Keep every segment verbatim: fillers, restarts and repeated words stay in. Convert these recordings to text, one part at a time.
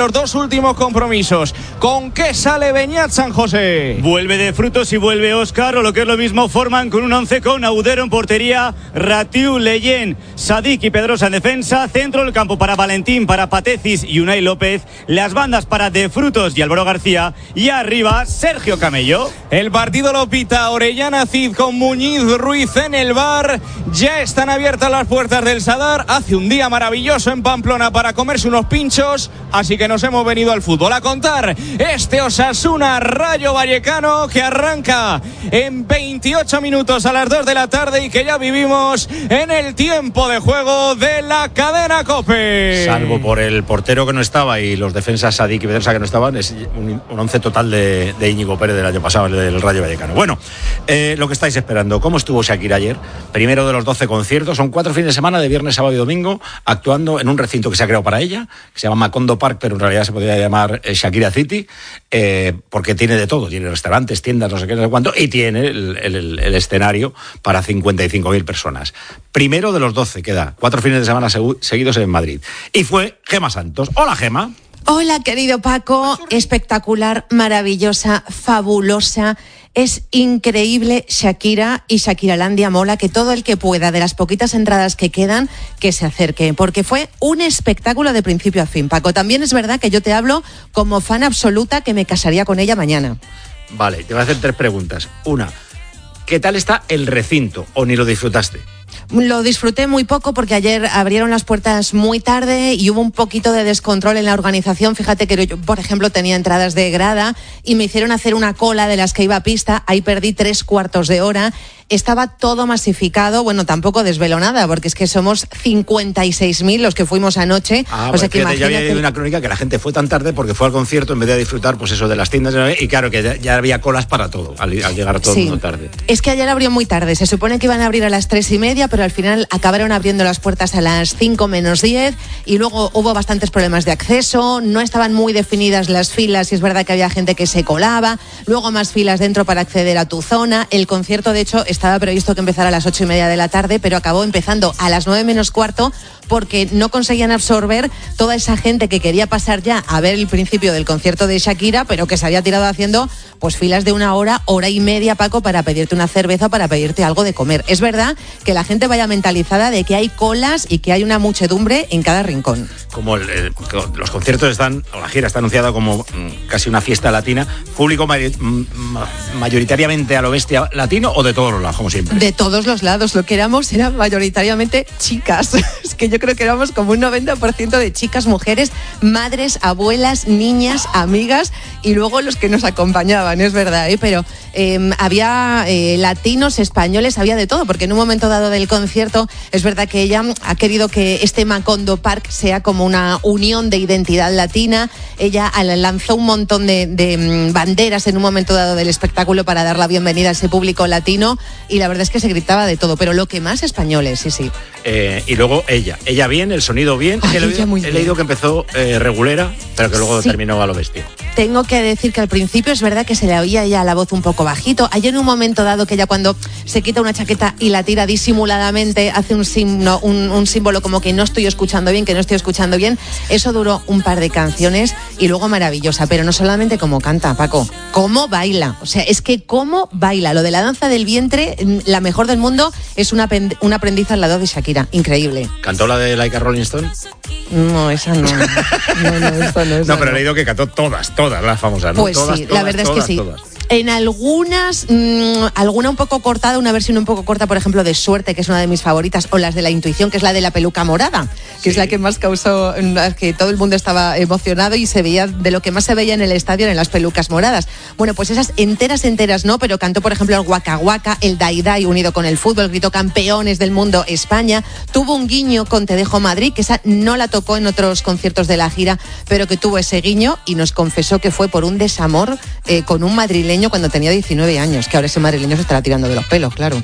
los dos últimos compromisos. ¿Con qué sale Beñat San José? Vuelve de Frutos y vuelve Óscar, o lo que es lo mismo, forman con un once con Audero en portería, Ratiu, Leyen, Sadik y Pedrosa en defensa, centro del campo para Valentín, para Patecis y Unai López, las bandas para De Frutos y Álvaro García, y arriba Sergio Camello. El partido lo pita Orellana Cid con Muñiz Ruiz en el bar. Ya están abiertas las puertas del Sadar. Hace un día maravilloso en Pamplona para comerse unos pinchos, así que nos hemos venido al fútbol a contar este Osasuna Rayo Vallecano que arranca en veintiocho minutos a las dos de la tarde y que ya vivimos en el tiempo de juego de la cadena COPE. Salvo por el portero que no estaba y los defensas Sadik y Pedrosa que no estaban, es un, un once total de, de Íñigo Pérez del año pasado, el del Rayo Vallecano. Bueno, eh, lo que estáis esperando, ¿cómo estuvo Shakira ayer? Primero de los doce conciertos, son cuatro fines de semana de viernes, sábado y domingo, actuando en un recinto que se ha creado para ella, que se llama Macondo Park, pero en realidad se podría llamar eh, Shakira City, eh, porque tiene de todo, tiene restaurantes, tiendas, no sé qué, no sé cuánto, y tiene el, el, el escenario para cincuenta y cinco mil personas. Primero de los doce queda, cuatro fines de semana segu- seguidos en Madrid. Y fue Gema Santos. Hola, Gema. Hola, querido Paco. Espectacular, maravillosa, fabulosa. Es increíble Shakira y Shakiralandia mola, que todo el que pueda, de las poquitas entradas que quedan, que se acerque, porque fue un espectáculo de principio a fin. Paco, también es verdad que yo te hablo como fan absoluta, que me casaría con ella mañana. Vale, te voy a hacer tres preguntas. Una, ¿qué tal está el recinto o ni lo disfrutaste? Lo disfruté muy poco porque ayer abrieron las puertas muy tarde y hubo un poquito de descontrol en la organización. Fíjate que yo, por ejemplo, tenía entradas de grada y me hicieron hacer una cola de las que iba a pista. Ahí perdí tres cuartos de hora. Estaba todo masificado. Bueno, tampoco desvelo nada, porque es que somos cincuenta y seis mil los que fuimos anoche. Ah, o sea pues que fíjate, ya había leído una crónica que la gente fue tan tarde porque fue al concierto en vez de disfrutar, pues eso, de las tiendas. Y claro, que ya, ya había colas para todo, al, al llegar todo sí. el mundo tarde. Es que ayer abrió muy tarde. Se supone que iban a abrir a las tres y media, pero al final acabaron abriendo las puertas a las cinco menos diez y luego hubo bastantes problemas de acceso. No estaban muy definidas las filas y es verdad que había gente que se colaba. Luego más filas dentro para acceder a tu zona. El concierto, de hecho, estaba previsto que empezara a las ocho y media de la tarde, pero acabó empezando a las nueve menos cuarto porque no conseguían absorber toda esa gente que quería pasar ya a ver el principio del concierto de Shakira, pero que se había tirado haciendo pues filas de una hora, hora y media, Paco, para pedirte una cerveza o para pedirte algo de comer. Es verdad que la gente vaya mentalizada de que hay colas y que hay una muchedumbre en cada rincón. Como el, el, los conciertos están, o la gira está anunciada como mm, casi una fiesta latina, público may, mm, mayoritariamente a lo bestia latino o de todos los lados, como siempre. De todos los lados, lo que éramos eran mayoritariamente chicas. Es que yo creo que éramos como un noventa por ciento de chicas, mujeres, madres, abuelas, niñas, amigas y luego los que nos acompañaban, es verdad, ¿eh? Pero eh, había eh, latinos, españoles, había de todo, porque en un momento dado del concierto es verdad que ella ha querido que este Macondo Park sea como una unión de identidad latina. Ella lanzó un montón de, de banderas en un momento dado del espectáculo para dar la bienvenida a ese público latino y la verdad es que se gritaba de todo, pero lo que más españoles, sí, sí. Eh, y luego ella, ella bien, el sonido bien. Ay, he, leído, muy he bien. leído que empezó eh, regulera, pero que luego sí. terminó a lo bestia. Tengo que decir que al principio es verdad que se le oía ya la voz un poco bajito. Ayer en un momento dado que ella cuando se quita una chaqueta y la tira disimuladamente hace un, signo, un, un símbolo como que no estoy escuchando bien, que no estoy escuchando bien. Eso duró un par de canciones y luego maravillosa, pero no solamente como canta, Paco, cómo baila. O sea, es que cómo baila. Lo de la danza del vientre, la mejor del mundo, es una, una aprendiz al lado de Shakira. Increíble. ¿Cantó la de Like a Rolling Stone? No, esa no. No, no, eso no. No, pero he leído que cantó todas, todas las famosas, ¿no? Pues todas, sí, todas, la verdad todas, es que sí. Todas. En algunas, mmm, alguna un poco cortada, una versión un poco corta, por ejemplo, de Suerte, que es una de mis favoritas, o las de La Intuición, que es la de la peluca morada, que sí. es la que más causó, que todo el mundo estaba emocionado y se veía de lo que más se veía en el estadio, en las pelucas moradas. Bueno, pues esas enteras, enteras no, pero cantó, por ejemplo, el Waka Waka, el Dai Dai unido con el fútbol, gritó campeones del mundo España, tuvo un guiño con Te Dejo Madrid, que esa no la tocó en otros conciertos de la gira, pero que tuvo ese guiño y nos confesó que fue por un desamor eh, con un madrileño cuando tenía diecinueve años, que ahora ese madrileño se estará tirando de los pelos, claro.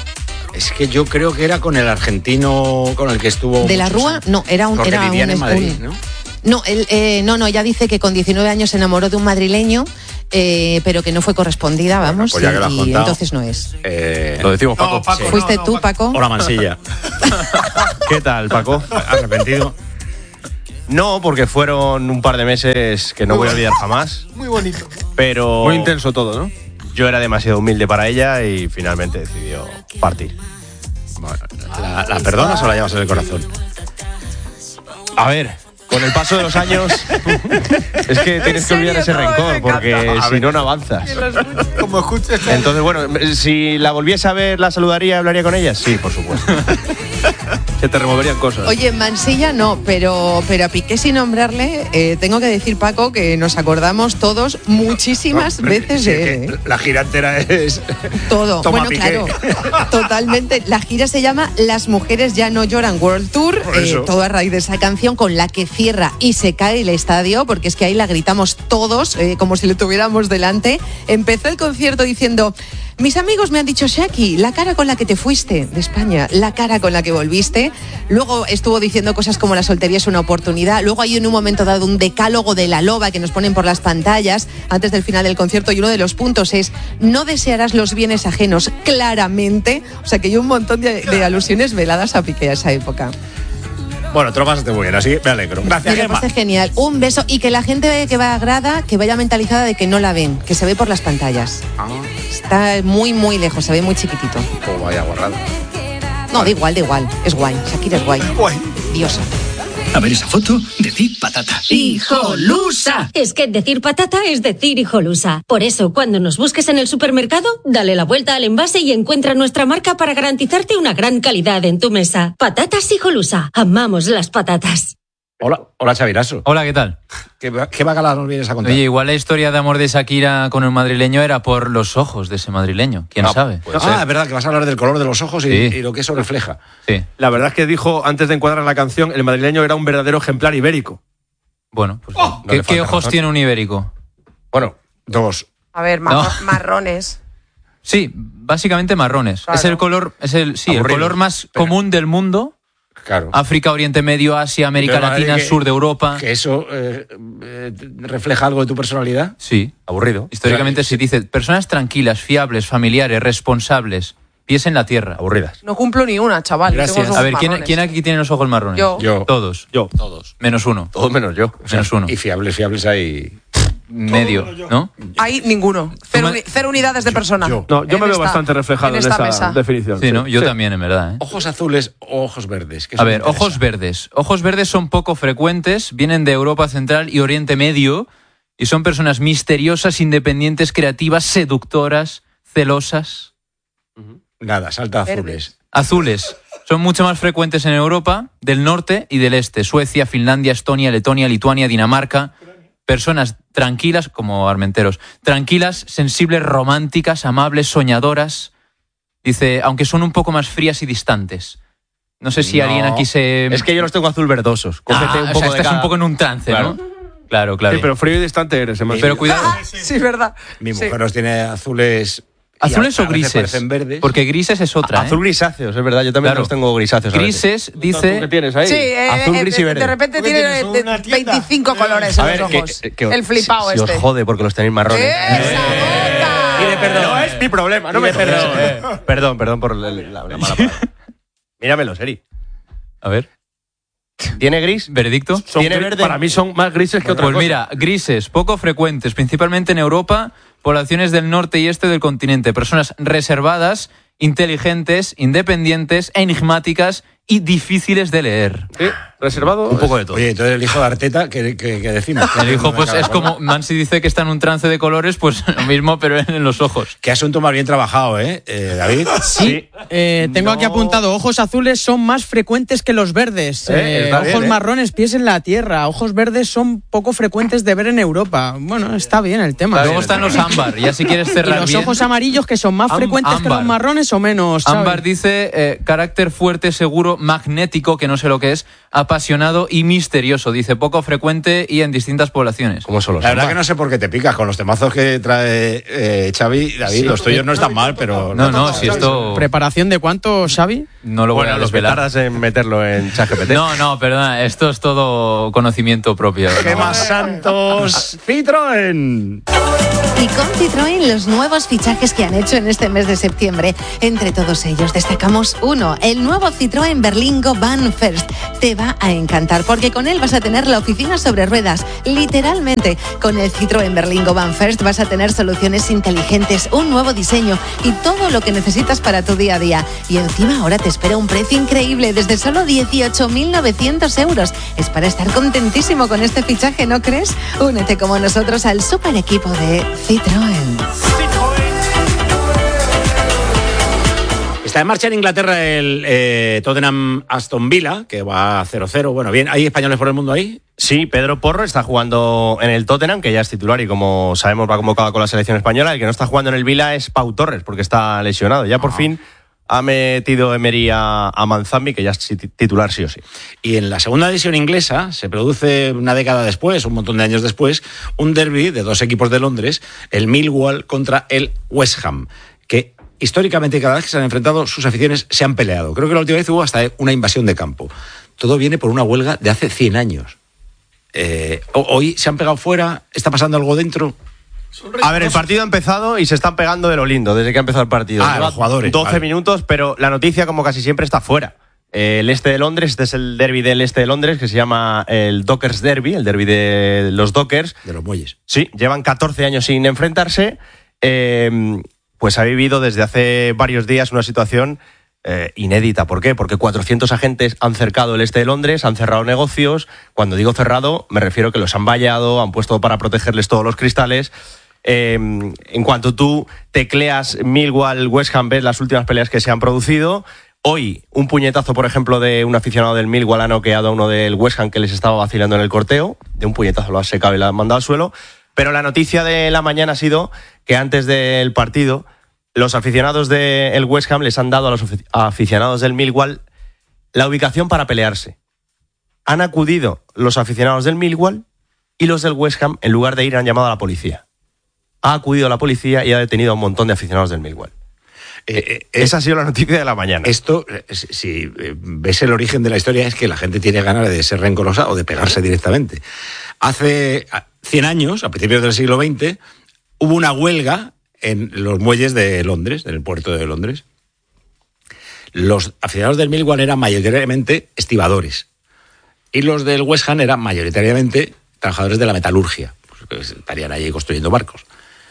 Es que yo creo que era con el argentino con el que estuvo. ¿De la Rúa? No, era un. Porque era vivían un, en Madrid, un, ¿no? No, él, eh, no, no, ella dice que con diecinueve años se enamoró de un madrileño, eh, pero que no fue correspondida, vamos, bueno, pues ya que lo has y contado, entonces no es. Eh, lo decimos, Paco. No, Paco sí. ¿Fuiste no, no, tú, Paco? Paco? Hola, Mansilla. ¿Qué tal, Paco? Arrepentido. No, porque fueron un par de meses que no voy a olvidar jamás. Muy bonito. Pero Muy intenso todo, ¿no? yo era demasiado humilde para ella y finalmente decidió partir. Bueno, ¿la, ¿la perdonas o la llevas en el corazón? A ver, con el paso de los años es que tienes que olvidar ese rencor porque si no, no avanzas. Como escuches. Entonces, bueno, si la volviese a ver, ¿la saludaría y hablaría con ella? Sí, por supuesto. Se te removerían cosas. Oye, Mansilla no, pero, pero a Piqué sin nombrarle, eh, tengo que decir, Paco, que nos acordamos todos muchísimas No, veces sí, de él. ¿eh? La gira entera es Todo. Toma bueno, Piqué. claro, totalmente. La gira se llama Las Mujeres Ya No Lloran World Tour, eh, todo a raíz de esa canción con la que cierra y se cae el estadio, porque es que ahí la gritamos todos, eh, como si lo tuviéramos delante. Empezó el concierto diciendo: mis amigos me han dicho, Shaki, la cara con la que te fuiste de España, la cara con la que volviste. Luego estuvo diciendo cosas como la soltería es una oportunidad. Luego hay en un momento dado un decálogo de la loba que nos ponen por las pantallas antes del final del concierto, y uno de los puntos es: no desearás los bienes ajenos, claramente. O sea que hay un montón de, de alusiones veladas a Piqué a esa época. Bueno, te lo pasaste muy bien, así que me alegro. Gracias, Me Gemma. parece genial. Un beso, y que la gente que va a grada, que vaya mentalizada de que no la ven, que se ve por las pantallas. Ah, Está muy, muy lejos, se ve muy chiquitito. oh, vaya guarrada. No, da igual, da igual. Es guay. Shakira es guay. Guay. Diosa. A ver esa foto, decir patata. ¡Hijolusa! Es que decir patata es decir hijolusa. Por eso, cuando nos busques en el supermercado, dale la vuelta al envase y encuentra nuestra marca para garantizarte una gran calidad en tu mesa. Patatas Hijolusa. Amamos las patatas. Hola, hola Xaviraso. Hola, ¿qué tal? ¿Qué, qué bacala nos vienes a contar? Oye, igual la historia de amor de Shakira con un madrileño era por los ojos de ese madrileño. ¿Quién No, sabe? pues, ah, es verdad que vas a hablar del color de los ojos y, Sí. y lo que eso refleja. Sí. La verdad es que dijo, antes de encuadrar la canción, el madrileño era un verdadero ejemplar ibérico. Bueno, pues no ¿qué, le qué falta ojos razón. tiene un ibérico? Bueno, dos. A ver, No. marro- marrones. Sí, básicamente marrones. Claro. Es el color, es el, sí, el Aburrido. color más Pero- común del mundo. Claro. África, Oriente Medio, Asia, América Entonces, Latina, que- sur de Europa. ¿Que eso eh, eh, refleja algo de tu personalidad? Sí. Aburrido. Históricamente se dice personas tranquilas, fiables, familiares, responsables, pies en la tierra. Aburridas. No cumplo ni una, chaval. Gracias. Tengo los A ver, ¿quién, marrones. ¿quién aquí tiene los ojos marrones? Yo. Yo. Todos. Yo. Todos. Menos uno. Todos menos yo. Menos uno. Y fiables, fiables hay. Medio, ¿no? Hay ninguno. Cero, me- uni- cero unidades de persona. yo. No, yo En me veo esta- bastante reflejado en, esta esa mesa. definición. Sí, ¿no? Yo también, en verdad. ¿eh? Ojos azules o ojos verdes. ¿Qué A eso me ver, interesa? ojos verdes. Ojos verdes son poco frecuentes, vienen de Europa Central y Oriente Medio y son personas misteriosas, independientes, creativas, seductoras, celosas. Nada, salta Verdes. azules. Azules. Son mucho más frecuentes en Europa, del norte y del este. Suecia, Finlandia, Estonia, Letonia, Lituania, Dinamarca. Personas tranquilas, como armenteros, tranquilas, sensibles, románticas, amables, soñadoras. Dice, aunque son un poco más frías y distantes. No sé si No. alguien aquí se... Es que yo los tengo azul verdosos. Cógete Ah, un o poco sea, de estás cada- un poco en un trance, Claro. ¿no? Claro, claro. Sí, pero frío y distante eres, Emma. Pero cuidado, Sí, es verdad. Mi Sí. mujer los tiene azules. y azules a- o a veces grises. parecen verdes. Porque grises es otra, ¿eh? Azul grisáceos, es verdad. Yo también Claro. los tengo grisáceos. a veces. Grises, ¿Tú qué dice... tienes ahí? Sí, eh, Azul, eh, gris y de- verde. De repente ¿Tú qué tiene tienes, de- una tienda? veinticinco colores A en ver, los que, ojos. que- El flipado si este. os jode porque los tenéis marrones. ¡Esa boca! Pide perdón. No es mi problema, no me Pide perdón. perdón. Perdón, perdón por la, la- la mala palabra. Míramelo, Seri. A ver, ¿Tiene gris? veredicto. Son ¿Tiene gris- verde? Para mí son más grises que otra Pues cosa. mira, grises, poco frecuentes, principalmente en Europa, poblaciones del norte y este del continente, personas reservadas, inteligentes, independientes, enigmáticas y difíciles de leer. Sí, reservado. Un poco de todo. Oye, entonces el hijo de Arteta, ¿qué, qué- qué decimos? El hijo, pues es como, Mansi dice que está en un trance de colores, pues lo mismo, pero en los ojos. Qué asunto más bien trabajado, ¿eh, eh David? Sí, eh, tengo No. aquí apuntado, ojos azules son más frecuentes que los verdes. Eh, Eh, está ojos bien, eh. marrones, pies en la tierra. Ojos verdes son poco frecuentes de ver en Europa. Bueno, está bien el tema. Luego están los ámbar, ya si quieres Y cerrar los bien. ojos amarillos que son más Am- frecuentes que ámbar. los marrones o menos. ¿sabes? Ámbar dice eh, carácter fuerte, seguro, magnético, que no sé lo que es, apasionado y misterioso. Dice poco frecuente y en distintas poblaciones. ¿Cómo son los La verdad ámbar? que no sé por qué te picas con los temazos que trae eh, Xavi. David, los tuyos no están mal, pero... No, no, si esto ¿Preparación de cuánto, Xavi? no lo voy Bueno, a lo que desvelar. tardas en meterlo en ChatGPT. No, no, perdona, esto es todo conocimiento propio. ¡Qué ¿no? más santos! ¡Citroën! Y con Citroën, los nuevos fichajes que han hecho en este mes de septiembre. Entre todos ellos destacamos uno, el nuevo Citroën Berlingo Van First. Te va a encantar porque con él vas a tener la oficina sobre ruedas. Literalmente, con el Citroën Berlingo Van First vas a tener soluciones inteligentes, un nuevo diseño y todo lo que necesitas para tu día a día. Y encima ahora te espera un precio increíble desde solo dieciocho mil novecientos euros. Es para estar contentísimo con este fichaje, ¿no crees? Únete como nosotros al super equipo de Citroën. Está en marcha en Inglaterra el eh, Tottenham Aston Villa, que va a cero cero. Bueno, bien, ¿hay españoles por el mundo ahí? Sí, Pedro Porro está jugando en el Tottenham, que ya es titular y como sabemos va convocado con la selección española. El que no está jugando en el Villa es Pau Torres, porque está lesionado. Ya por ah. fin ha metido Emery a, a Manzambi, que ya es titular sí o sí. Y en la segunda división inglesa se produce una década después, un montón de años después, un derbi de dos equipos de Londres, el Millwall contra el West Ham, que históricamente cada vez que se han enfrentado sus aficiones se han peleado. Creo que la última vez hubo hasta una invasión de campo. Todo viene por una huelga de hace cien años. Eh, hoy se han pegado fuera, ¿está pasando algo dentro? A ver, el partido ha empezado y se están pegando de lo lindo desde que ha empezado el partido. Ah, los jugadores. doce vale. minutos, pero la noticia, como casi siempre, está fuera. El este de Londres, este es el derbi del este de Londres, que se llama el Dockers Derby, el derbi de los Dockers. De los muelles. Sí, llevan catorce años sin enfrentarse. Eh, pues ha vivido desde hace varios días una situación eh, inédita. ¿Por qué? Porque cuatrocientos agentes han cercado el este de Londres, han cerrado negocios. Cuando digo cerrado, me refiero que los han vallado, han puesto para protegerles todos los cristales. Eh, en cuanto tú tecleas Millwall, West Ham, ves las últimas peleas que se han producido. Hoy, un puñetazo, por ejemplo, de un aficionado del Millwall ha noqueado a uno del West Ham que les estaba vacilando en el corteo. De un puñetazo lo ha secado y lo ha mandado al suelo. Pero la noticia de la mañana ha sido que antes del partido, los aficionados del West Ham les han dado a los aficionados del Millwall la ubicación para pelearse. Han acudido los aficionados del Millwall y los del West Ham, en lugar de ir, han llamado a la policía. Ha acudido la policía y ha detenido a un montón de aficionados del Millwall. Eh, eh, Esa ha sido la noticia de la mañana. Esto, si ves el origen de la historia, es que la gente tiene ganas de ser rencorosa o de pegarse directamente. Hace cien años, a principios del siglo veinte, hubo una huelga en los muelles de Londres, en el puerto de Londres. Los aficionados del Millwall eran mayoritariamente estibadores y los del West Ham eran mayoritariamente trabajadores de la metalurgia, que estarían allí construyendo barcos.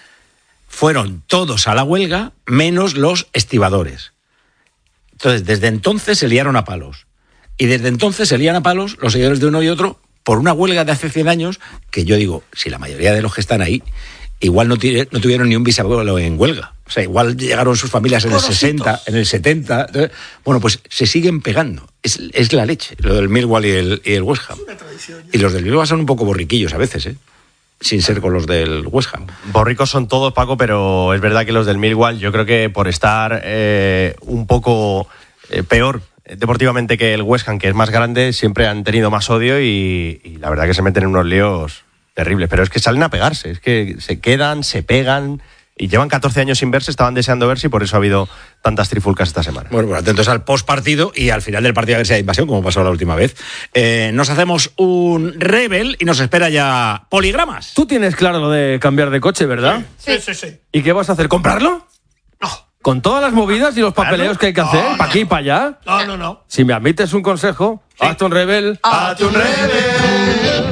Fueron todos a la huelga, menos los estibadores. Entonces, desde entonces se liaron a palos. Y desde entonces se lían a palos los seguidores de uno y otro por una huelga de hace cien años, que yo digo, si la mayoría de los que están ahí, igual no, t- no tuvieron ni un bisabuelo en huelga. O sea, igual llegaron sus familias en el sesenta, en el setenta. Entonces, bueno, pues se siguen pegando. Es, es la leche, lo del Millwall y el, y el West Ham. Y los del Millwall son un poco borriquillos a veces, ¿eh? Sin ser con los del West Ham. Borricos son todos, Paco, pero es verdad que los del Millwall, yo creo que por estar eh, un poco eh, peor deportivamente que el West Ham, que es más grande, siempre han tenido más odio y, y la verdad que se meten en unos líos terribles. Pero es que salen a pegarse, es que se quedan, se pegan y llevan catorce años sin verse, estaban deseando verse y por eso ha habido tantas trifulcas esta semana. Bueno, pues atentos al postpartido y al final del partido a ver si hay invasión, como pasó la última vez. Eh, nos hacemos un Rebel y nos espera ya Poligramas. Tú tienes claro lo de cambiar de coche, ¿verdad? Sí, sí, sí. ¿Y qué vas a hacer? ¿Comprarlo? No. ¿Con todas las movidas y los papeleos que hay que No, hacer? no. ¿Para aquí y para allá? No, no, no. Si me admites un consejo, hazte un Rebel. Hazte un Rebel.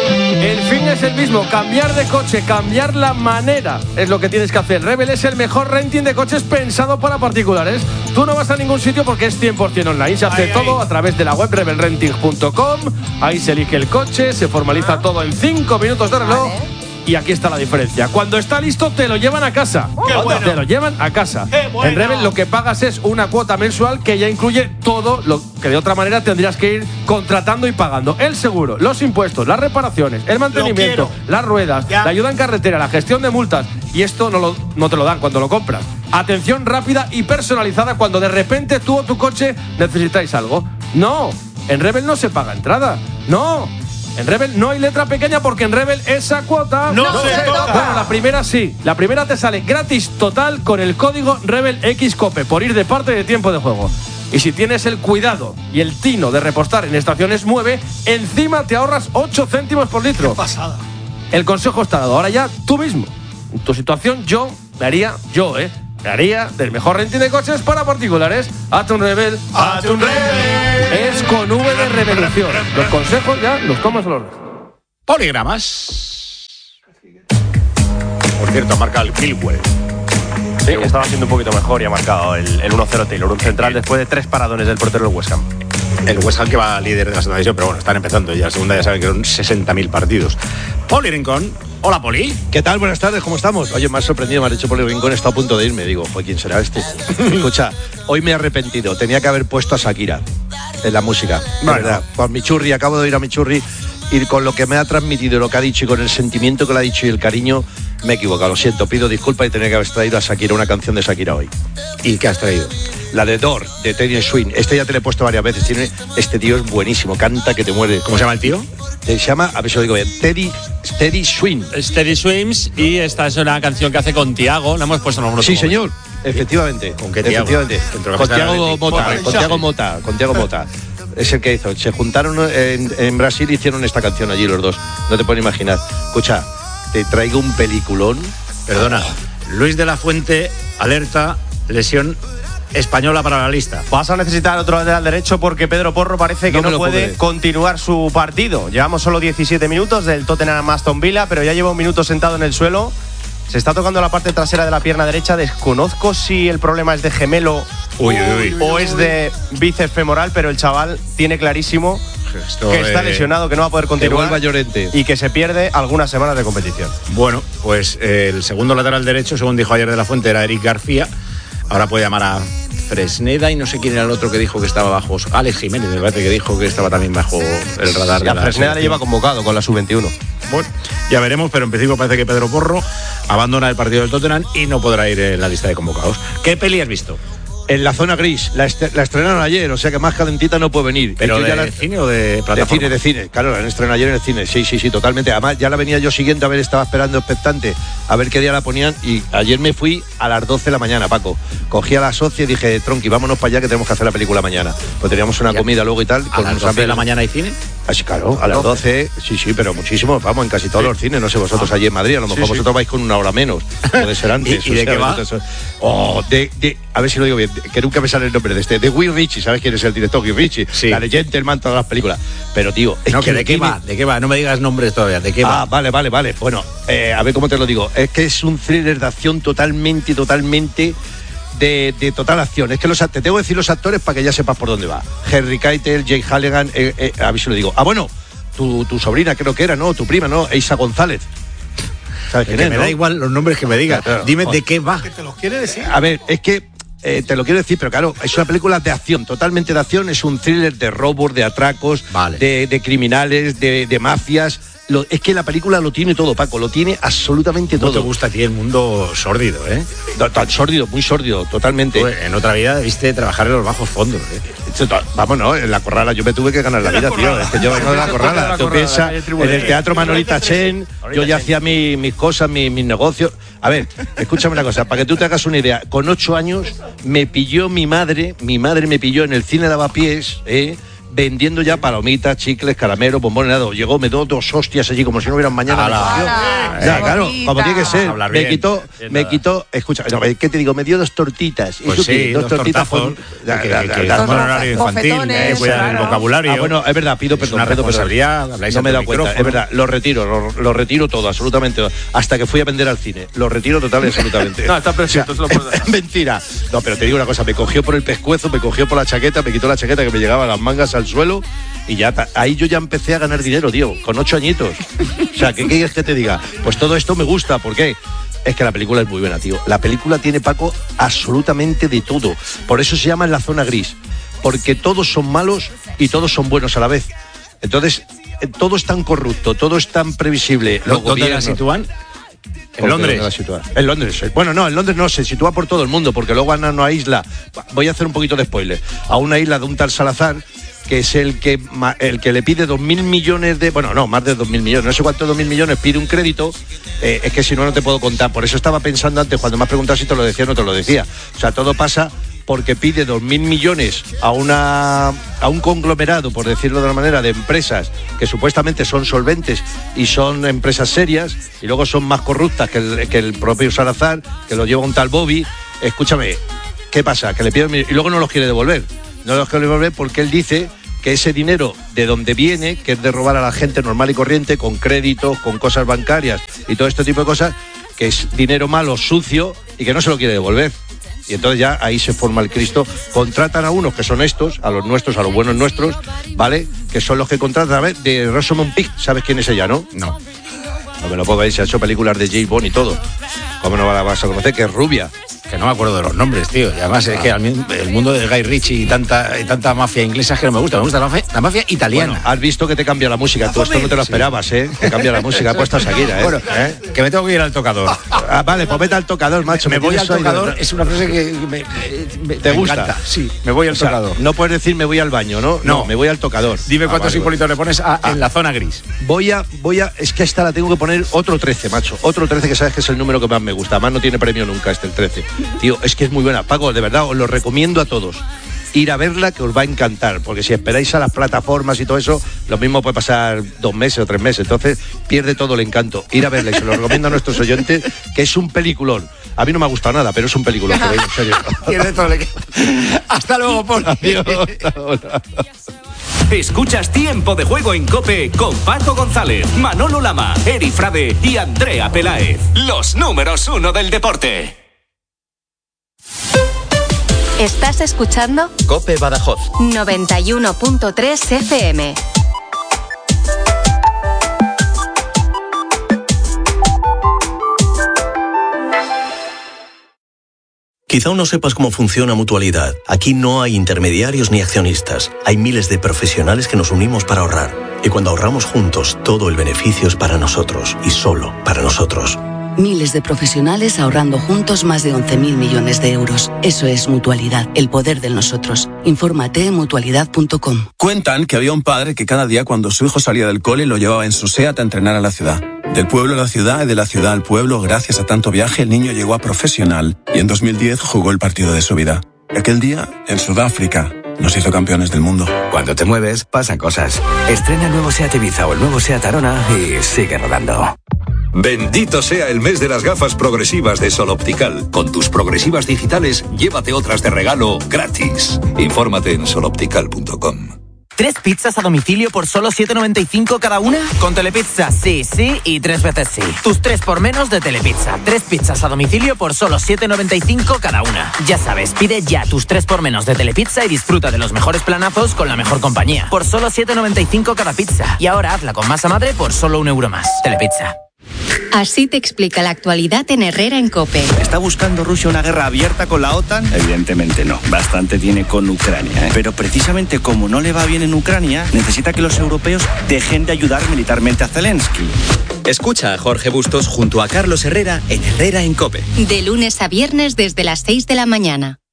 El fin es el mismo, cambiar de coche, cambiar la manera es lo que tienes que hacer. Rebel es el mejor renting de coches pensado para particulares. Tú no vas a ningún sitio porque es cien por ciento online. Se hace Ay, todo ay. a través de la web rebel renting punto com. Ahí se elige el coche, se formaliza Ah. todo en cinco minutos de reloj. Vale. Y aquí está la diferencia. Cuando está listo, te lo llevan a casa. ¡Qué bueno! Te lo llevan a casa. ¡Qué bueno! En Rebel lo que pagas es una cuota mensual que ya incluye todo lo que de otra manera tendrías que ir contratando y pagando. El seguro, los impuestos, las reparaciones, el mantenimiento, quiero. las ruedas, Ya. la ayuda en carretera, la gestión de multas. Y esto no, lo, no te lo dan cuando lo compras. Atención rápida y personalizada cuando de repente tú o tu coche necesitáis algo. No, en Rebel no se paga entrada. No. En Rebel no hay letra pequeña porque en Rebel esa cuota No No se se toca. toca. Bueno, la primera sí. La primera te sale gratis total con el código RebelXCope por ir de parte de tiempo de juego. Y si tienes el cuidado y el tino de repostar en Estaciones Mueve, encima te ahorras ocho céntimos por litro. Pasada. El consejo está dado. Ahora ya tú mismo. En tu situación, yo me haría, yo, ¿eh? Me haría del mejor renting de coches para particulares. Hazte un Rebel. ¡Hazte un Rebel! Es con V de revolución. Los consejos ya los tomas a los Poligramas. Por cierto, marca el Bilwell. Sí, estaba haciendo un poquito mejor y ha marcado el, el uno cero Taylor, un central después de tres paradones del portero del West Ham. El West Ham que va líder de la segunda división, pero bueno, están empezando ya. La segunda ya saben que son sesenta mil partidos. Poli Rincón. Hola, Poli. ¿Qué tal? Buenas tardes, ¿cómo estamos? Oye, me ha sorprendido, me ha dicho Poli Rincón, está a punto de irme. Digo, joder, ¿quién será este? Escucha, hoy me he arrepentido. Tenía que haber puesto a Shakira en la música. De verdad. Con mi churri, acabo de ir a mi churri y con lo que me ha transmitido, lo que ha dicho y con el sentimiento que le ha dicho y el cariño, me he equivocado. Lo siento, pido disculpas y tenía que haber traído a Shakira, una canción de Shakira hoy. ¿Y qué has traído? La de Door, de Teddy Swing. Este ya te lo he puesto varias veces. Tiene, este tío es buenísimo, canta que te muere. ¿Cómo se llama el tío? Se llama, a ver si lo digo bien, Teddy, Teddy Swing. Teddy Swims, y esta es una canción que hace con Tiago. Le hemos puesto nombre. Sí, señor. Efectivamente. ¿Con qué Tiago? Efectivamente. Con Tiago Mota. Con Tiago Mota. Con Tiago Mota. Es el que hizo. Se juntaron en, en Brasil y hicieron esta canción allí los dos. No te puedes imaginar. Escucha, te traigo un peliculón. Perdona. Luis de la Fuente, alerta, lesión española para la lista. Vas a necesitar otro lateral derecho porque Pedro Porro parece que No me no, lo puede podré. continuar su partido. Llevamos solo diecisiete minutos del Tottenham Aston Villa, pero ya lleva un minuto sentado en el suelo. Se está tocando la parte trasera de la pierna derecha. Desconozco si el problema es de gemelo Uy, uy, uy. o es de bíceps femoral, pero el chaval tiene clarísimo Esto, que está eh, lesionado, que no va a poder continuar vuelva Llorente. y que se pierde algunas semanas de competición. Bueno, pues eh, el segundo lateral derecho, según dijo ayer de la Fuente, era Eric García. Ahora puede llamar a Fresneda y no sé quién era el otro que dijo que estaba bajo. Alex Jiménez, me parece que dijo que estaba también bajo el radar. Y de a la Fresneda le selección. lleva convocado con la sub veintiuno. Bueno, ya veremos, pero en principio parece que Pedro Porro abandona el partido del Tottenham y no podrá ir en la lista de convocados. ¿Qué peli has visto? En la zona gris. La, est- la estrenaron ayer, o sea que más calentita no puede venir. ¿Pero Yo de ya la- cine o de De plataforma? cine, de cine. Claro, la han estrenado ayer en el cine. Sí, sí, sí, totalmente. Además, ya la venía yo siguiendo, a ver, estaba esperando expectante a ver qué día la ponían. Y ayer me fui a las doce de la mañana, Paco. Cogí a la socia y dije, tronqui, vámonos para allá que tenemos que hacer la película mañana. Pues teníamos una comida luego y tal. ¿A las doce de la mañana hay cine? Así, claro, a las doce, sí, sí, pero muchísimo. Vamos, en casi todos los cines. No sé, vosotros allí en Madrid, a lo mejor Sí, sí. vosotros vais con una hora menos. Puede ser antes. ¿Y- y o de sea, qué va? vosotros- Oh, de, de, a ver si lo digo bien, que nunca me sale el nombre de este. De Guy Ritchie, ¿sabes quién es el director? Guy Ritchie. Sí. La de Gentleman, todas las películas. Pero, tío, es No, que que de qué tiene- va, de qué va, no me digas nombres todavía, de qué Ah, va. vale, vale, vale. Bueno, eh, a ver cómo te lo digo. Es que es un thriller de acción totalmente, totalmente de, de total acción. Es que los, act- te tengo que decir los actores para que ya sepas por dónde va. Henry Keitel, Jake Halligan, eh, eh, a ver si lo digo. Ah, bueno, tu, tu sobrina creo que era, ¿no? Tu prima, ¿no? Eisa González. ¿Sabes Que quién es, me no? da igual los nombres que me digas. Claro. Dime de qué va. ¿Te los quiere decir? A ver, es que eh, te lo quiero decir, pero claro, es una película de acción, totalmente de acción, es un thriller de robos, de atracos, Vale. de, de criminales, de, de mafias. Lo- es que la película lo tiene todo, Paco, lo tiene absolutamente No te todo. gusta a ti el mundo sórdido, ¿eh? To- Tan sórdido, muy sórdido, totalmente. Tú, en otra vida debiste trabajar en los bajos fondos, ¿eh? Vamos, no, en la corrala yo me tuve que ganar la vida, tío. Es que yo vengo de la corrala. Tú piensas, en el Teatro Manolita Chen, yo ya hacía mi- mis cosas, mi- mis negocios. A ver, escúchame una cosa, para que tú te hagas una idea. Con ocho años me pilló mi madre, mi madre me pilló en el cine de Lavapiés, ¿eh? vendiendo ya palomitas, chicles, caramelos, bombones, nada. Llegó, me dio dos hostias allí como si no hubieran mañana. ¡Hala! Me cogió. ¡Hala! Ya, claro, como tiene que ser. Hablar Me bien. quitó, Bien, me nada. quitó, escucha, no, ¿qué te digo? Me dio dos tortitas. Pues ¿Eso qué? sí, dos tortazos, con- que- que- que es un horario infantil, eh, cuidar el vocabulario. Ah, bueno, es verdad, pido Es perdón. una pido perdón. responsabilidad, habláis No me he ante dado el cuenta, micrófono. es verdad, lo retiro, lo, lo retiro todo, absolutamente todo. Hasta que fui a vender al cine. Lo retiro total y absolutamente. No, está perfecto, se lo puedes dejar. Mentira. No, pero te digo una cosa, me cogió por el pescuezo, me cogió por la chaqueta, me quitó la chaqueta que me llegaba las mangas al suelo y ya ta- ahí yo ya empecé a ganar dinero, tío, con ocho añitos. O sea, ¿qué quieres que te diga? Pues todo esto me gusta, ¿por qué? Es que la película es muy buena, tío. La película tiene, Paco, absolutamente de todo. Por eso se llama En la zona gris. Porque todos son malos y todos son buenos a la vez. Entonces, eh, todo es tan corrupto, todo es tan previsible. Los ¿Dónde la gobiernos- sitúan? ¿Por ¿En qué Londres? dónde la sitúa? En Londres. eh. Bueno, no, en Londres no, se sitúa por todo el mundo, porque luego van a una isla, voy a hacer un poquito de spoiler, a una isla de un tal Salazar, que es el que ma- el que le pide dos mil millones de, bueno, no, más de dos mil millones, no sé cuántos dos mil millones, pide un crédito, eh, es que si no, no te puedo contar. Por eso estaba pensando antes, cuando me has preguntado si te lo decía o no te lo decía. O sea, todo pasa porque pide dos mil millones a, una, a un conglomerado, por decirlo de una manera, de empresas que supuestamente son solventes y son empresas serias, y luego son más corruptas que el, que el propio Salazar, que lo lleva un tal Bobby. Escúchame, ¿qué pasa? Que le piden y luego no los quiere devolver. No los quiere devolver porque él dice que ese dinero de donde viene, que es de robar a la gente normal y corriente, con créditos, con cosas bancarias y todo este tipo de cosas, que es dinero malo, sucio, y que no se lo quiere devolver. Y entonces ya ahí se forma el Cristo. Contratan a unos que son estos, a los nuestros, a los buenos nuestros, ¿vale? Que son los que contratan. A ver, de Rosamund Pike, ¿sabes quién es ella, no? No. No me lo puedo ver, se ha hecho películas de James Bond y todo. ¿Cómo no la vas a conocer? Que es rubia. Que no me acuerdo de los nombres, tío. Y además ah. es que el mundo de Guy Ritchie y tanta, y tanta mafia inglesa es que no me gusta. Me gusta la mafia, la mafia italiana. Bueno, has visto que te cambia la música. Tú esto no te lo esperabas, ¿eh? Te cambia la música. Puesta Shakira, ¿eh? Bueno, ¿eh? que me tengo que ir al tocador. Ah, vale, pues vete al tocador, macho. Me, me voy al tocador, es una frase que me, me, ¿Te me gusta? Encanta. Sí, me voy al o sea, tocador. No puedes decir me voy al baño, ¿no? No, no me voy al tocador. Dime ah, cuántos vale, hipólitos vale. le pones a, ah. en la zona gris. Voy a, voy a, es que esta la tengo que poner otro trece, macho. Otro trece, que sabes que es el número que más me gusta. Además no tiene premio nunca este, el trece. Tío, es que es muy buena. Paco, de verdad, os lo recomiendo a todos. Ir a verla, que os va a encantar, porque si esperáis a las plataformas y todo eso, lo mismo puede pasar dos meses o tres meses, entonces pierde todo el encanto. Ir a verla, y se lo recomiendo a nuestros oyentes, que es un peliculón. A mí no me ha gustado nada, pero es un peliculón, pero en serio. Pierde todo el encanto. Hasta luego, Paul. Adiós. Hasta Escuchas Tiempo de Juego en COPE con Paco González, Manolo Lama, Eri Frade y Andrea Peláez. Los números uno del deporte. ¿Estás escuchando? COPE Badajoz noventa y uno punto tres F M. Quizá aún no sepas cómo funciona Mutualidad. Aquí no hay intermediarios ni accionistas. Hay miles de profesionales que nos unimos para ahorrar. Y cuando ahorramos juntos, todo el beneficio es para nosotros y solo para nosotros. Miles de profesionales ahorrando juntos más de once mil millones de euros. Eso es Mutualidad, el poder del nosotros. Infórmate en mutualidad punto com. Cuentan que había un padre que cada día cuando su hijo salía del cole lo llevaba en su SEAT a entrenar a la ciudad. Del pueblo a la ciudad y de la ciudad al pueblo, gracias a tanto viaje, el niño llegó a profesional y en dos mil diez jugó el partido de su vida. Aquel día, en Sudáfrica, nos hizo campeones del mundo. Cuando te mueves, pasan cosas. Estrena el nuevo SEAT Ibiza o el nuevo SEAT Arona y sigue rodando. Bendito sea el mes de las gafas progresivas de Sol Optical. Con tus progresivas digitales, llévate otras de regalo gratis. Infórmate en sol optical punto com. ¿Tres pizzas a domicilio por solo siete noventa y cinco cada una? Con Telepizza, sí, sí y tres veces sí. Tus tres por menos de Telepizza. Tres pizzas a domicilio por solo siete noventa y cinco cada una. Ya sabes, pide ya tus tres por menos de Telepizza y disfruta de los mejores planazos con la mejor compañía. Por solo siete noventa y cinco cada pizza. Y ahora hazla con masa madre por solo un euro más. Telepizza. Así te explica la actualidad en Herrera en COPE. ¿Está buscando Rusia una guerra abierta con la OTAN? Evidentemente no. Bastante tiene con Ucrania, ¿eh? Pero precisamente como no le va bien en Ucrania, necesita que los europeos dejen de ayudar militarmente a Zelensky. Escucha a Jorge Bustos junto a Carlos Herrera en Herrera en COPE. De lunes a viernes desde las seis de la mañana.